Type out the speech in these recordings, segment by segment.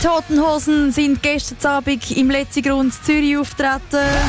Die Toten Hosen sind gestern Abend im letzten Grund Zürich auftreten.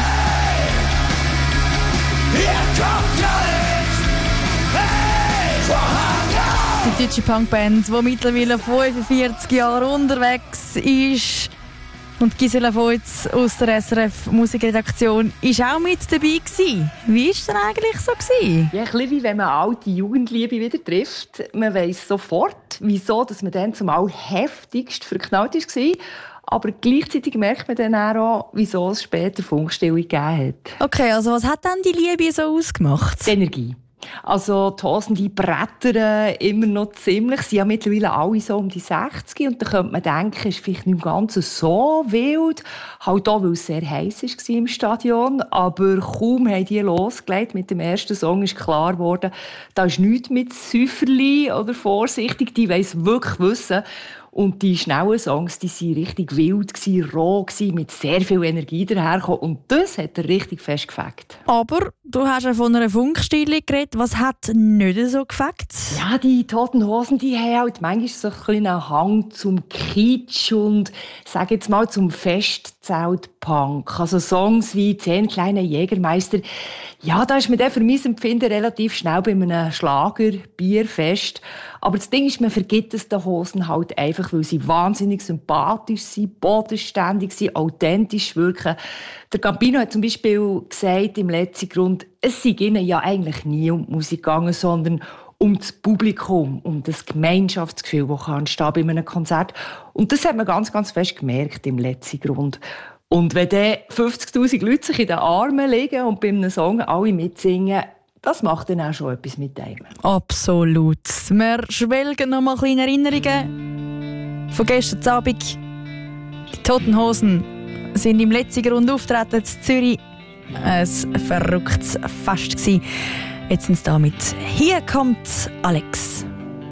Die deutsche Punkband, die mittlerweile 45 Jahre unterwegs ist. Und Gisela Voits aus der SRF Musikredaktion war auch mit dabei gewesen. Wie war es denn eigentlich so gewesen? Ja, ein bisschen wie wenn man alte Jugendliebe wieder trifft. Man weiss sofort, wieso dass man dann zumal heftigst verknallt war. Aber gleichzeitig merkt man dann auch, wieso es später Funkstille gegeben hat. Okay, also was hat dann die Liebe so ausgemacht? Die Energie. Also die Hosen, die brettern immer noch ziemlich. Sie sind ja mittlerweile alle so um die 60. Und da könnte man denken, es ist vielleicht nicht im Ganzen so wild. Halt auch, weil es sehr heiß war im Stadion. Aber kaum haben die losgelegt mit dem ersten Song, ist klar geworden, da ist nichts mit Säuferli oder vorsichtig. Die wollen es wirklich wissen. Und die schnellen Songs, die waren richtig wild, roh, mit sehr viel Energie dahergekommen. Und das hat er richtig fest gefällt. Aber du hast ja von einer Funkstille geredet. Was hat nicht so gefällt? Ja, die Toten Hosen, die haben halt manchmal so ein einen Hang zum Kitsch und, sage jetzt mal, zum Festzelt-Punk. Also Songs wie «10 kleine Jägermeister». Ja, da ist man dann für mein Empfinden relativ schnell bei einem Schlager-Bierfest. Aber das Ding ist, man vergibt es den Hosen halt einfach, weil sie wahnsinnig sympathisch sind, bodenständig sind, authentisch wirken. Der Gambino hat zum Beispiel gesagt, im letzten Grund, es sei ihnen ja eigentlich nie um die Musik gegangen, sondern um das Publikum, um das Gemeinschaftsgefühl, das entstehen bei einem Konzert. Und das hat man ganz, ganz fest gemerkt im letzten Grund. Und wenn dann 50'000 Leute sich in den Armen liegen und bei einem Song alle mitsingen, das macht dann auch schon etwas mit einem. Absolut. Wir schwelgen noch mal kleine Erinnerungen von gestern Abend. Die Toten Hosen sind im letzten Grund auftreten in Zürich. Ein verrücktes Fest gewesen. Jetzt sind sie da mit «Hier kommt Alex».